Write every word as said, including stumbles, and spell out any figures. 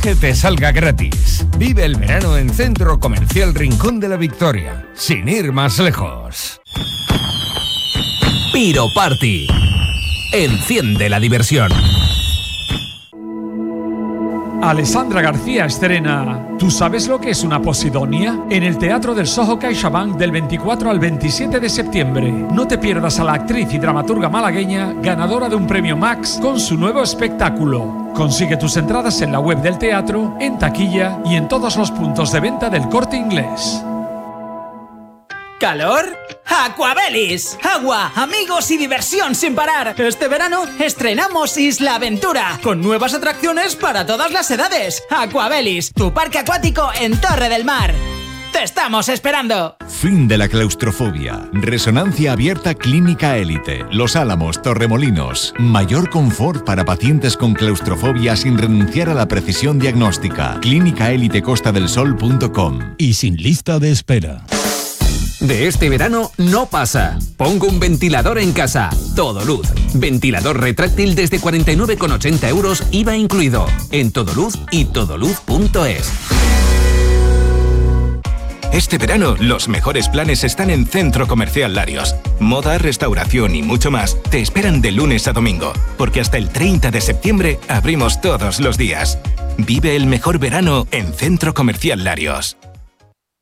que te salga gratis. Vive el verano en Centro Comercial Rincón de la Victoria, sin ir más lejos. Piro Party. Enciende la diversión. Alessandra García estrena ¿Tú sabes lo que es una posidonia? En el Teatro del Soho CaixaBank del veinticuatro al veintisiete de septiembre. No te pierdas a la actriz y dramaturga malagueña ganadora de un premio Max con su nuevo espectáculo. Consigue tus entradas en la web del teatro, en taquilla y en todos los puntos de venta del Corte Inglés. ¿Calor? ¡Aquabelis! Agua, amigos y diversión sin parar. Este verano estrenamos Isla Aventura, con nuevas atracciones para todas las edades. Aquabelis, tu parque acuático en Torre del Mar. ¡Te estamos esperando! Fin de la claustrofobia. Resonancia abierta Clínica Élite. Los Álamos, Torremolinos. Mayor confort para pacientes con claustrofobia sin renunciar a la precisión diagnóstica. clínica élite costa del sol punto com. Y sin lista de espera. De este verano no pasa. Pongo un ventilador en casa. Todoluz. Ventilador retráctil desde cuarenta y nueve con ochenta euros, I V A incluido. En Todoluz y todoluz punto es. Este verano, los mejores planes están en Centro Comercial Larios. Moda, restauración y mucho más te esperan de lunes a domingo, porque hasta el treinta de septiembre abrimos todos los días. Vive el mejor verano en Centro Comercial Larios.